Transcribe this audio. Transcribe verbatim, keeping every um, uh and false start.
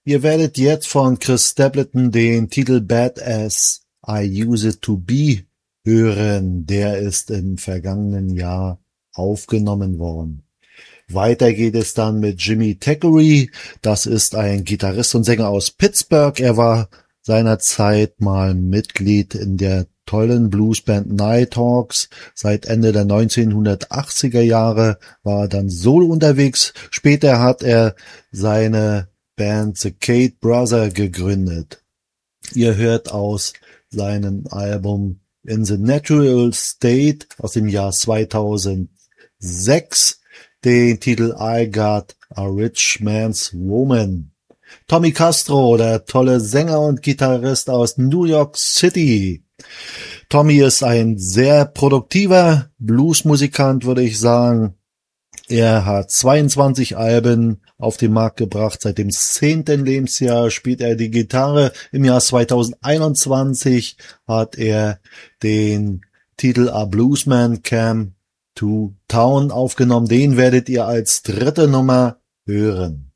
Ihr werdet jetzt von Chris Stapleton den Titel Bad As I Used to Be hören. Der ist im vergangenen Jahr aufgenommen worden. Weiter geht es dann mit Jimmy Thackeray. Das ist ein Gitarrist und Sänger aus Pittsburgh. Er war seinerzeit mal Mitglied in der tollen Bluesband Nighthawks. Seit Ende der neunzehnhundertachtziger Jahre war er dann solo unterwegs. Später hat er seine Band The Cade Brother gegründet. Ihr hört aus seinem Album In the Natural State aus dem Jahr zweitausendsechs den Titel I Got a Rich Man's Woman. Tommy Castro, der tolle Sänger und Gitarrist aus New York City. Tommy ist ein sehr produktiver Bluesmusikant, würde ich sagen. Er hat zweiundzwanzig Alben auf den Markt gebracht. Seit dem zehnten Lebensjahr spielt er die Gitarre. Im Jahr zweitausendeinundzwanzig hat er den Titel A Bluesman Came to Town aufgenommen. Den werdet ihr als dritte Nummer hören.